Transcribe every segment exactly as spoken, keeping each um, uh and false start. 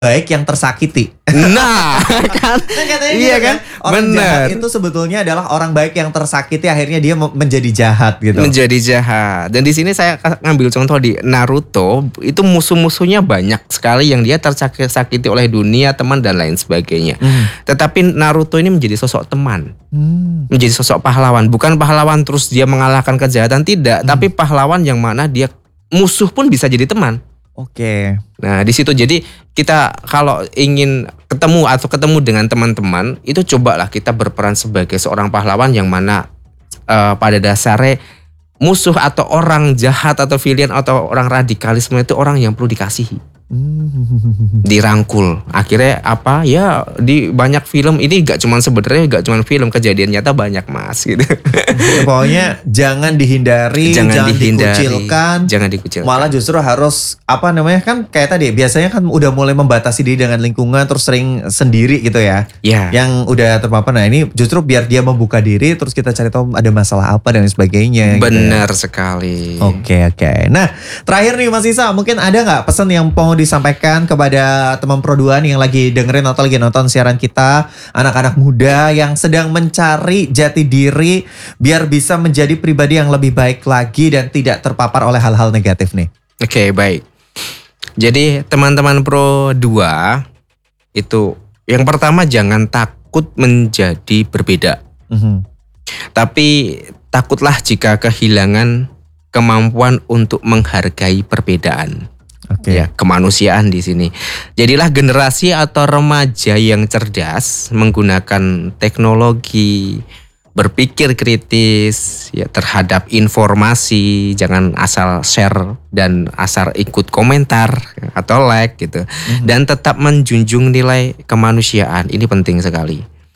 baik yang tersakiti. Nah, kan, Kan katanya iya gitu kan, orang jahat bener. itu sebetulnya adalah orang baik yang tersakiti, akhirnya dia me- menjadi jahat gitu. Menjadi jahat. Dan di sini saya ngambil contoh di Naruto, itu musuh-musuhnya banyak sekali yang dia tersakiti oleh dunia, teman dan lain sebagainya. Hmm. Tetapi Naruto ini menjadi sosok teman, Hmm. menjadi sosok pahlawan. Bukan pahlawan terus dia mengalahkan kejahatan, tidak, tapi pahlawan yang mana dia musuh pun bisa jadi teman. Oke. Nah, di situ jadi kita kalau ingin ketemu atau ketemu dengan teman-teman, itu cobalah kita berperan sebagai seorang pahlawan yang mana eh, pada dasarnya musuh atau orang jahat atau villain atau orang radikalisme itu orang yang perlu dikasihi, Hmm. dirangkul. Akhirnya apa? Ya di banyak film ini gak cuman sebenarnya gak cuman film, kejadian nyata banyak mas gitu. Ya, pokoknya jangan dihindari, Jangan jangan, dihindari, dikucilkan, jangan dikucilkan. malah justru harus apa namanya kan kayak tadi biasanya kan udah mulai membatasi diri dengan lingkungan terus sering sendiri gitu ya. Ya. Yang udah terpapar, nah ini justru biar dia membuka diri terus kita cari tahu ada masalah apa dan lain sebagainya. gitu ya. Benar sekali. Oke oke. Nah terakhir nih Mas Isa, mungkin ada nggak pesan yang mau disampaikan kepada teman Produan yang lagi dengerin atau lagi nonton siaran kita, anak-anak muda yang sedang mencari jati diri biar bisa menjadi pribadi yang lebih baik lagi dan tidak terpapar oleh hal-hal negatif nih. Oke, baik. Jadi teman-teman Pro dua itu yang pertama jangan takut menjadi berbeda. Mhm. Tapi takutlah jika kehilangan kemampuan untuk menghargai perbedaan. Oke. Ya, kemanusiaan di sini. Jadilah generasi atau remaja yang cerdas menggunakan teknologi, berpikir kritis ya terhadap informasi, jangan asal share dan asal ikut komentar atau like gitu. Mhm. Dan tetap menjunjung nilai kemanusiaan. Ini penting sekali.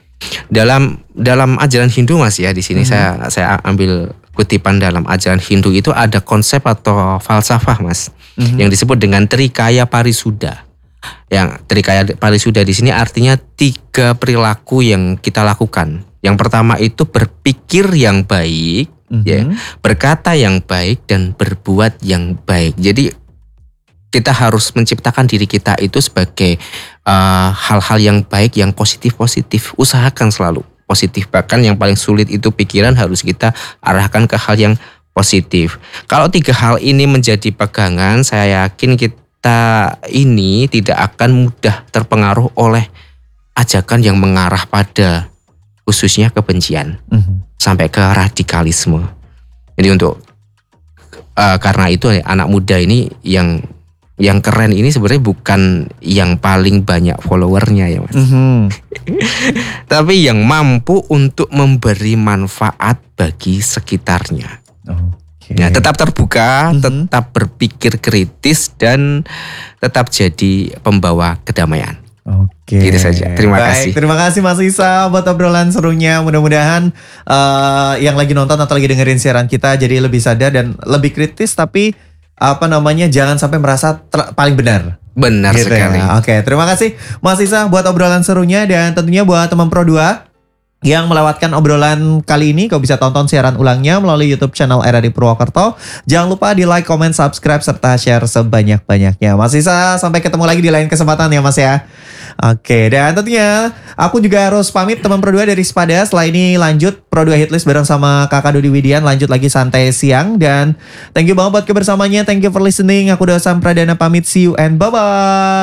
Dalam dalam ajaran Hindu Mas ya, di sini Mhm. saya saya ambil kutipan dalam ajaran Hindu itu ada konsep atau falsafah Mas, Mhm. yang disebut dengan Trikaya Parisuddha. Yang Trikaya Parisuddha di sini artinya tiga perilaku yang kita lakukan. Yang pertama itu berpikir yang baik, Mhm. ya, berkata yang baik dan berbuat yang baik. Jadi kita harus menciptakan diri kita itu sebagai uh, hal-hal yang baik, yang positif-positif. Usahakan selalu positif. Bahkan yang paling sulit itu pikiran harus kita arahkan ke hal yang positif. Kalau tiga hal ini menjadi pegangan, saya yakin kita ini tidak akan mudah terpengaruh oleh ajakan yang mengarah pada khususnya kebencian Mhm. sampai ke radikalisme. Jadi untuk uh, karena itu anak muda ini yang yang keren ini sebenarnya bukan yang paling banyak followernya ya Mas. Mhm. Tapi yang mampu untuk memberi manfaat bagi sekitarnya. Oke. Nah, tetap terbuka, Mhm. tetap berpikir kritis dan tetap jadi pembawa kedamaian. Oke. Gitu saja. Terima Baik, kasih. Terima kasih Mas Isa buat obrolan serunya. Mudah-mudahan eh, yang lagi nonton atau lagi dengerin siaran kita jadi lebih sadar dan lebih kritis, tapi apa namanya jangan sampai merasa ter- paling benar. Benar Gitu sekali. ya. Oke, terima kasih Mas Isa buat obrolan serunya dan tentunya buat teman Pro dua yang melewatkan obrolan kali ini, kau bisa tonton siaran ulangnya melalui YouTube channel R R I Purwokerto. Jangan lupa di like, comment, subscribe, serta share sebanyak-banyaknya. Mas Isa, sampai ketemu lagi di lain kesempatan ya Mas ya. Oke, dan tentunya aku juga harus pamit teman Pro dua dari Spada. Setelah ini lanjut Pro dua Hitlist bareng sama Kakak Dodi Widian. Lanjut lagi santai siang. Dan thank you banget buat kebersamanya. Thank you for listening. Aku Dosan Pradana pamit. See you and bye-bye.